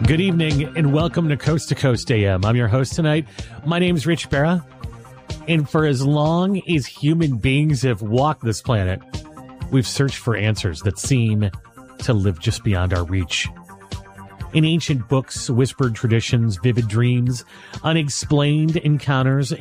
Good evening and welcome to Coast AM. I'm your host tonight. My name's Rich Barra. And for as long as human beings have walked this planet, we've searched for answers that seem to live just beyond our reach. In ancient books, whispered traditions, vivid dreams, unexplained encounters,